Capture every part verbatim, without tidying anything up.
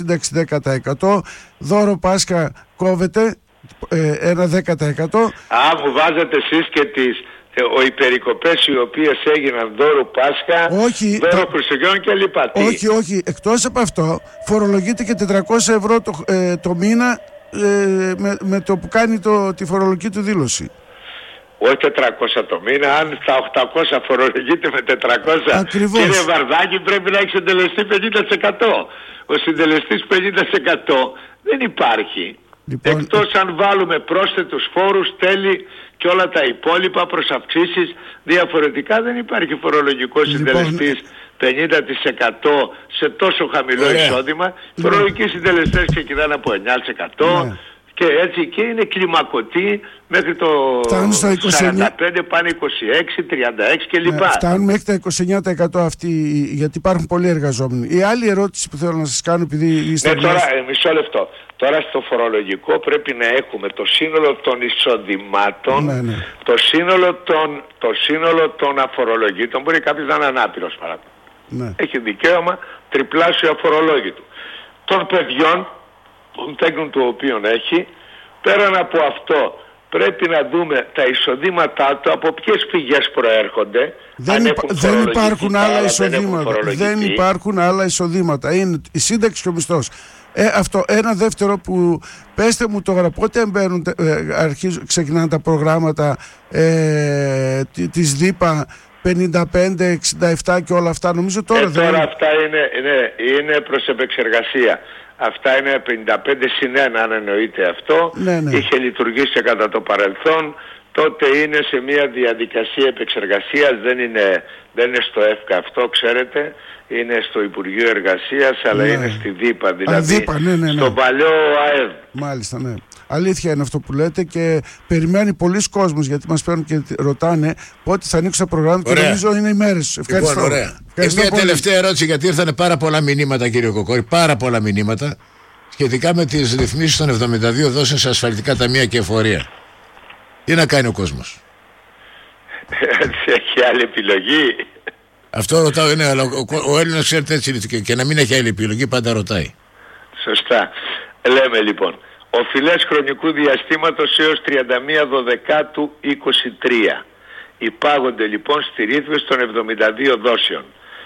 σύνταξη δέκα τοις εκατό, δώρο Πάσχα κόβεται ε, ένα δέκα τοις εκατό. Α, μου βάζετε εσείς και τις οι περικοπές οι οποίες έγιναν δώρο Πάσχα, όχι, δώρο τα... Χριστουγέννων και λοιπά. Όχι, όχι, εκτός από αυτό φορολογείται και τετρακόσια ευρώ το, ε, το μήνα ε, με, με το που κάνει το, τη φορολογική του δήλωση. Όχι τετρακόσια το μήνα, αν στα οκτακόσια φορολογείται με τετρακόσια. Ακριβώς. Κύριε Βαρδάκη, πρέπει να έχει συντελεστεί πενήντα τοις εκατό. Ο συντελεστής πενήντα τοις εκατό δεν υπάρχει. Λοιπόν, εκτός αν βάλουμε πρόσθετους φόρους, τέλη και όλα τα υπόλοιπα προς αυξήσεις, διαφορετικά δεν υπάρχει φορολογικός λοιπόν, συντελεστής πενήντα τοις εκατό σε τόσο χαμηλό ωραία. εισόδημα. Οι φορολογικοί συντελεστές ξεκινάνε από εννιά τοις εκατό ναι. και έτσι και είναι κλιμακωτοί μέχρι το σαράντα πέντε, πάνε είκοσι έξι, τριάντα έξι κλπ. Ναι, φτάνουν μέχρι τα είκοσι εννιά τοις εκατό αυτοί, γιατί υπάρχουν πολλοί εργαζόμενοι. Η άλλη ερώτηση που θέλω να σας κάνω, επειδή είστε... Ναι, τώρα, ε, μισό λεπτό. Τώρα στο φορολογικό πρέπει να έχουμε το σύνολο των εισοδημάτων, ναι, ναι. Το, σύνολο των, το σύνολο των αφορολογήτων. Μπορεί κάποιος να είναι ανάπηρος παράδειγμα. Ναι. Έχει δικαίωμα τριπλάσιο αφορολόγητου. Των παιδιών, των τέκνων του οποίων έχει, πέραν από αυτό πρέπει να δούμε τα εισοδήματά του, από ποιες πηγές προέρχονται. Δεν, υπα... δεν υπάρχουν άλλα εισοδήματα. Δεν, δεν υπάρχουν άλλα εισοδήματα. Είναι η σύνταξη και ο μισθός. Ε, αυτό. Ένα δεύτερο που πέστε μου τώρα πότε μπαίνουν, ε, αρχίζουν, ξεκινάνε τα προγράμματα ε, της ΔΥΠΑ πενήντα πέντε, εξήντα επτά και όλα αυτά. Νομίζω τώρα ε, δεν τώρα αυτά είναι, είναι, είναι προς επεξεργασία. Αυτά είναι πενήντα πέντε συν ένα αν εννοείται αυτό. Ναι, ναι. Είχε λειτουργήσει κατά το παρελθόν. Τότε είναι σε μια διαδικασία επεξεργασίας. Δεν είναι, δεν είναι στο ΕΦΚΑ αυτό, ξέρετε. Είναι στο Υπουργείο Εργασίας, αλλά ναι. είναι στη ΔΥΠΑ, δηλαδή Α, ΔΥΠΑ, ναι, ναι, ναι. στον παλιό ΑΕΔ. Μάλιστα, ναι. Αλήθεια είναι αυτό που λέτε και περιμένει πολλοί κόσμος, γιατί μας παίρνουν και ρωτάνε πότε θα ανοίξουν τα προγράμματα και νομίζω είναι οι μέρες. Ευχαριστώ. Λοιπόν, ωραία. Ευχαριστώ. Και μια τελευταία ερώτηση, γιατί ήρθαν πάρα πολλά μηνύματα, κύριε Κοκόρη, πάρα πολλά μηνύματα σχετικά με τις ρυθμίσεις των εβδομήντα δύο δόσεων σε ασφαλιστικά ταμεία και εφορία. Τι να κάνει ο κόσμος? Έχει άλλη επιλογή? Αυτό ρωτάω, είναι, αλλά ο, ο Έλληνας ξέρετε έτσι και, και να μην έχει άλλη επιλογή πάντα ρωτάει. Σωστά. Λέμε λοιπόν, οφειλές χρονικού διαστήματος έως τριάντα μία Δωδεκάτου είκοσι τρία. Υπάγονται λοιπόν στη ρύθμιση των εβδομήντα δύο δόσεων.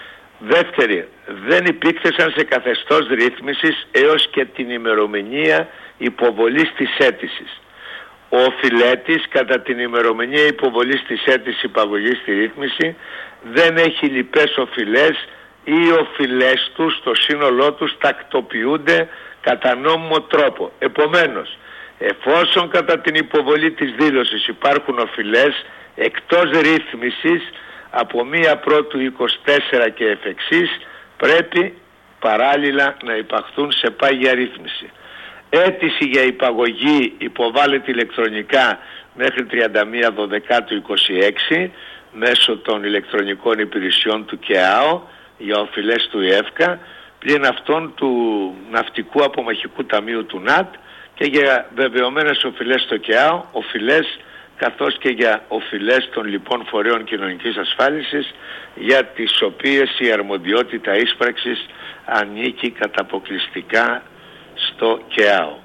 Δεύτερη, δεν υπήρξαν σε καθεστώς ρύθμισης έως και την ημερομηνία υποβολής της αίτησης. Ο οφειλέτης κατά την ημερομηνία υποβολής της αίτησης υπαγωγής στη ρύθμιση δεν έχει λοιπές οφειλές ή οι οφειλές τους στο σύνολό τους τακτοποιούνται κατά νόμιμο τρόπο. Επομένως, εφόσον κατά την υποβολή της δήλωσης υπάρχουν οφειλές εκτός ρύθμισης από μία πρώτου είκοσι τέσσερα και εφ' εξής, πρέπει παράλληλα να υπαχθούν σε πάγια ρύθμιση. Αίτηση για υπαγωγή υποβάλλεται ηλεκτρονικά μέχρι τριάντα μία Δωδεκάτου είκοσι έξι μέσω των ηλεκτρονικών υπηρεσιών του ΚΕΑΟ για οφειλές του ΙΕΦΚΑ, πλην αυτών του Ναυτικού Απομαχικού Ταμείου του ΝΑΤ και για βεβαιωμένες οφειλές στο ΚΕΑΟ, οφειλές καθώς και για οφειλές των λοιπών φορέων κοινωνικής ασφάλισης για τις οποίες η αρμοδιότητα ίσπραξης ανήκει κατά αποκλειστικά στο ΚΕΑΟ.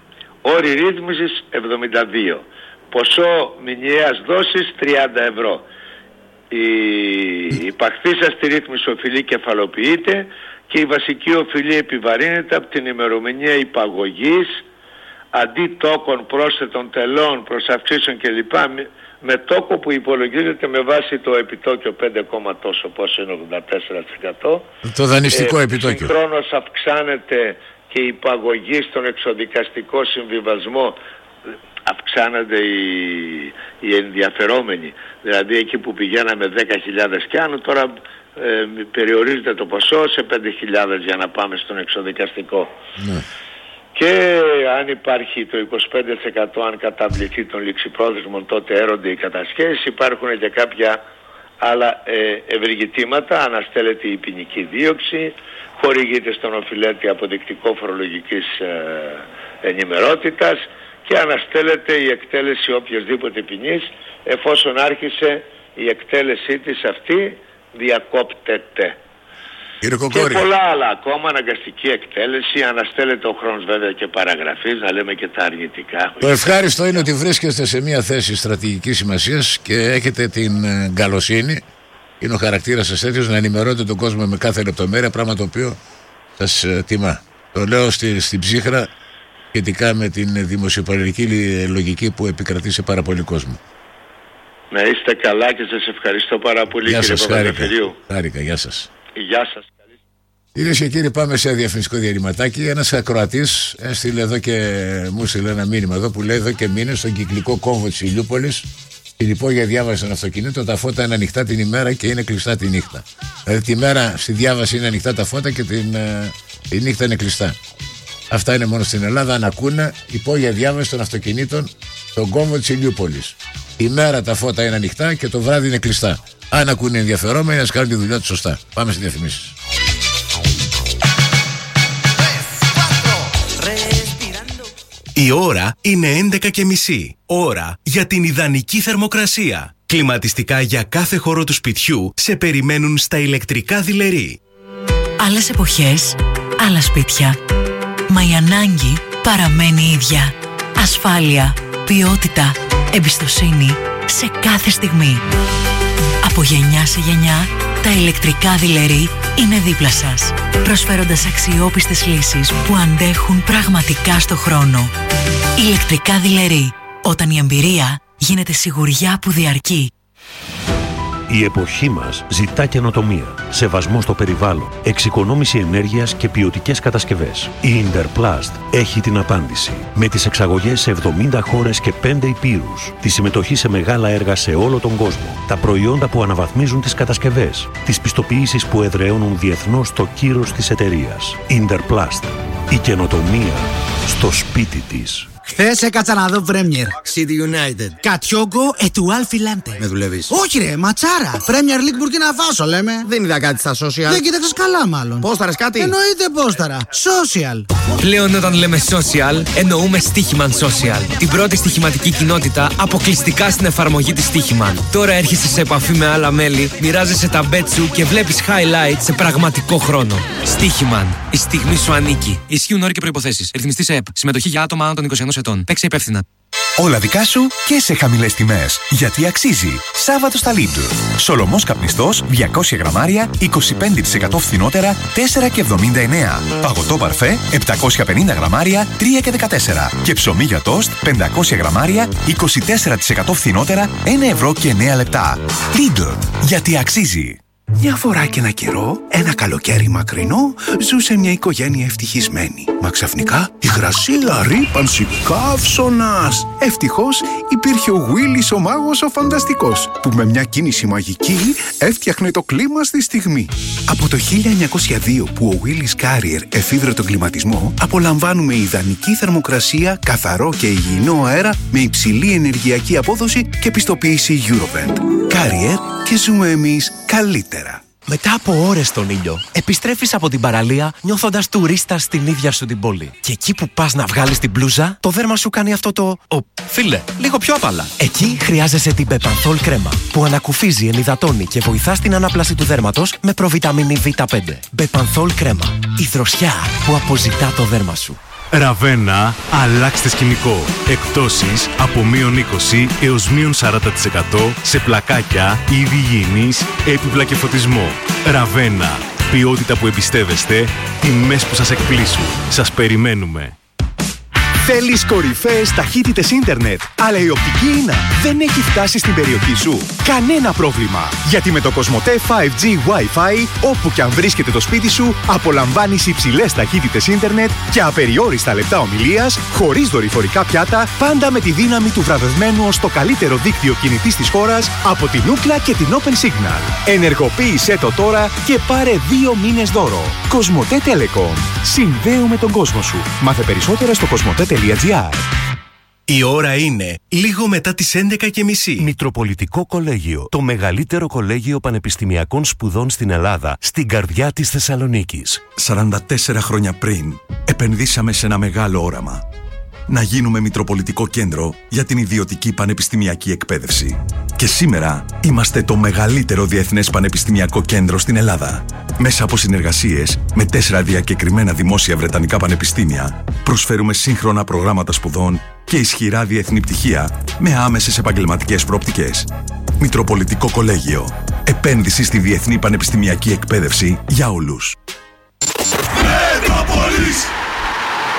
Όρη ρύθμισης εβδομήντα δύο. Ποσό μηνιαίας δόσης τριάντα ευρώ. Η υπαχθήσα στη ρύθμιση οφειλή κεφαλοποιείται και η βασική οφειλή επιβαρύνεται από την ημερομηνία υπαγωγής αντί τόκων πρόσθετων τελών, προσαυξήσεων κλπ. Με τόκο που υπολογίζεται με βάση το επιτόκιο πέντε κόμμα τόσο, πόσο είναι ογδόντα τέσσερα τοις εκατό. Το δανειστικό ε, επιτόκιο. Συγχρόνως αυξάνεται και η υπαγωγή στον εξοδικαστικό συμβιβασμό, αυξάνονται οι, οι ενδιαφερόμενοι. Δηλαδή εκεί που πηγαίναμε δέκα χιλιάδες κι άνω, τώρα ε, περιορίζεται το ποσό σε πέντε χιλιάδες για να πάμε στον εξοδικαστικό. Ναι. Και αν υπάρχει το είκοσι πέντε τοις εκατό αν καταβληθεί των ληξιπρόθεσμων, τότε έρονται οι κατασχέσεις. Υπάρχουν και κάποια άλλα ε, ευεργετήματα, αναστέλλεται η ποινική δίωξη, χορηγείται στον οφειλέτη αποδεικτικό φορολογικής ε, ενημερότητας και αναστέλλεται η εκτέλεση οποιασδήποτε ποινής, εφόσον άρχισε η εκτέλεσή της αυτή, διακόπτεται. Κύριε Κοκόρη. Και πολλά άλλα ακόμα, αναγκαστική εκτέλεση, αναστέλλεται ο χρόνος βέβαια και παραγραφής, να λέμε και τα αρνητικά. Το ευχάριστο είναι ότι βρίσκεστε σε μια θέση στρατηγικής σημασίας και έχετε την ε, καλοσύνη, είναι ο χαρακτήρας σας τέτοιος, να ενημερώνετε τον κόσμο με κάθε λεπτομέρεια, πράγμα το οποίο σας ε, τιμά. Το λέω στη, στην ψύχρα σχετικά με την δημοσιοπολιτική λογική που επικρατεί σε πάρα πολύ κόσμο. Να είστε καλά και σας ευχαριστώ πάρα πολύ. Γεια κύριε σας, Παπαδεφερίου. χάρηκα, γεια σας. Γεια σας. Κυρίες και κύριοι, πάμε σε διαφημιστικό διαλυματάκι. Ένας ακροατής έστειλε εδώ και μου έστειλε ένα μήνυμα εδώ που λέει εδώ και μήνες στον κυκλικό κόμβο της Ηλιούπολης την υπόγεια διάβαση των αυτοκινήτων τα φώτα είναι ανοιχτά την ημέρα και είναι κλειστά τη νύχτα. Δηλαδή τη μέρα στη διάβαση είναι ανοιχτά τα φώτα και την, τη νύχτα είναι κλειστά. Αυτά είναι μόνο στην Ελλάδα. Αν ακούνε υπόγεια διάβαση των αυτοκινήτων στον κόμβο της Ηλιούπολης. Η μέρα τα φώτα είναι ανοιχτά και το βράδυ είναι κλειστά. Αν ακούνε ενδιαφερόμενοι, ας κάνουν τη δουλειά τους σωστά. Πάμε στις διαφημίσεις. Η ώρα είναι έντεκα και μισή. Ώρα για την ιδανική θερμοκρασία. Κλιματιστικά για κάθε χώρο του σπιτιού σε περιμένουν στα ηλεκτρικά δειλερί. Άλλες εποχές, άλλα σπίτια. Μα η ανάγκη παραμένει ίδια. Ασφάλεια, ποιότητα, εμπιστοσύνη σε κάθε στιγμή. Από γενιά σε γενιά, τα ηλεκτρικά δειλερί είναι δίπλα σας, προσφέροντας αξιόπιστες λύσεις που αντέχουν πραγματικά στο χρόνο. Ηλεκτρικά δειλερί, όταν η εμπειρία γίνεται σιγουριά που διαρκεί. Η εποχή μας ζητά καινοτομία, σεβασμό στο περιβάλλον, εξοικονόμηση ενέργειας και ποιοτικές κατασκευές. Η Interplast έχει την απάντηση. Με τις εξαγωγές σε εβδομήντα χώρες και πέντε υπήρους, τη συμμετοχή σε μεγάλα έργα σε όλο τον κόσμο, τα προϊόντα που αναβαθμίζουν τις κατασκευές, τις πιστοποιήσεις που εδραιώνουν διεθνώς το κύρος της εταιρείας. Interplast. Η καινοτομία στο σπίτι της. Χθες έκατσα να δω Premier. City United. Κατιόγκο ετουάλ φιλάντε. Με δουλεύεις? Όχι ρε, ματσάρα. Premier League Burkina Faso λέμε. Δεν είδα κάτι στα social. Δεν κοίταξες καλά μάλλον. Πόσταρες κάτι? Εννοείται πόσταρα. Social. Πλέον όταν λέμε social, εννοούμε Στοίχημαν Social. Την πρώτη στοιχηματική κοινότητα αποκλειστικά στην εφαρμογή της Στοίχημαν. Τώρα έρχεσαι σε επαφή με άλλα μέλη, μοιράζεσαι τα bet σου και βλέπεις highlights σε πραγματικό χρόνο. Στοίχημαν. Η στιγμή σου ανήκει. Ισχύουν όροι και προϋποθέσεις. Ρυθμιστής ΕΕΠ. Συμμετοχή για άτομα άνω των είκοσι ενός ετών. Παίξε υπεύθυνα. Όλα δικά σου και σε χαμηλές τιμές. Γιατί αξίζει. Σάββατο στα Lidl. Σολομός καπνιστός διακόσια γραμμάρια, είκοσι πέντε τοις εκατό φθηνότερα, τέσσερα και εβδομήντα εννέα. Παγωτό παρφέ, επτακόσια πενήντα γραμμάρια, τρία και δεκατέσσερα. Και ψωμί για τόστ, πεντακόσια γραμμάρια, είκοσι τέσσερα τοις εκατό φθηνότερα, ένα ευρώ και εννέα λεπτά. Lidl. Γιατί αξίζει. Μια φορά και ένα καιρό, ένα καλοκαίρι μακρινό, ζούσε μια οικογένεια ευτυχισμένη. Μα ξαφνικά η γρασία ρύπανση καύσωνας. Ευτυχώς υπήρχε ο Willis ο μάγος ο φανταστικός, που με μια κίνηση μαγική έφτιαχνε το κλίμα στη στιγμή. Από το χίλια εννιακόσια δύο που ο Willis Carrier εφήβρε τον κλιματισμό, απολαμβάνουμε ιδανική θερμοκρασία, καθαρό και υγιεινό αέρα με υψηλή ενεργειακή απόδοση και πιστοποίηση Eurovent. Carrier και ζούμε εμείς καλύτερα. Μετά από ώρες στον ήλιο, επιστρέφεις από την παραλία νιώθοντας τουρίστας στην ίδια σου την πόλη. Και εκεί που πας να βγάλεις την μπλούζα, το δέρμα σου κάνει αυτό το... Ο, φίλε, λίγο πιο απαλά. Εκεί χρειάζεσαι την Bepanthol κρέμα, που ανακουφίζει, ενυδατώνει και βοηθά στην ανάπλαση του δέρματος με προβιταμίνη βι πέντε. Bepanthol κρέμα, η δροσιά που αποζητά το δέρμα σου. Ραβένα, αλλάξτε σκηνικό. Εκπτώσεις από μείον είκοσι έως μείον σαράντα τοις εκατό σε πλακάκια, είδη υγιεινής, έπιπλα και φωτισμό. Ραβένα, ποιότητα που εμπιστεύεστε, τιμές που σας εκπλήσουν. Σας περιμένουμε. Θέλεις κορυφαίες ταχύτητες ίντερνετ, αλλά η οπτική ίνα δεν έχει φτάσει στην περιοχή σου? Κανένα πρόβλημα, γιατί με το Κοσμοτέ φάιβ τζι Wi-Fi, όπου και αν βρίσκεται το σπίτι σου, απολαμβάνεις υψηλές ταχύτητες ίντερνετ και απεριόριστα λεπτά ομιλίας, χωρίς δορυφορικά πιάτα, πάντα με τη δύναμη του βραβευμένου ως το καλύτερο δίκτυο κινητής της χώρας από την Ookla και την Open Signal. Ενεργοποίησέ το τώρα και πάρε δύο μήνες δώρο. Κοσμοτέ Telecom. Συνδέουμε τον κόσμο σου. Μάθε περισσότερα στο κοσμοτέ τελεία τζι άρ. Η ώρα είναι λίγο μετά τις έντεκα και μισή. Μητροπολιτικό Κολέγιο. Το μεγαλύτερο κολέγιο πανεπιστημιακών σπουδών στην Ελλάδα, στην καρδιά της Θεσσαλονίκης. σαράντα τέσσερα χρόνια πριν, επενδύσαμε σε ένα μεγάλο όραμα. Να γίνουμε Μητροπολιτικό Κέντρο για την ιδιωτική πανεπιστημιακή εκπαίδευση. Και σήμερα είμαστε το μεγαλύτερο διεθνές πανεπιστημιακό κέντρο στην Ελλάδα. Μέσα από συνεργασίες με τέσσερα διακεκριμένα δημόσια βρετανικά πανεπιστήμια, προσφέρουμε σύγχρονα προγράμματα σπουδών και ισχυρά διεθνή πτυχία με άμεσες επαγγελματικές προοπτικές. Μητροπολιτικό Κολέγιο. Επένδυση στη διεθνή πανεπιστημιακή εκπαίδευση για όλους. Metropolis!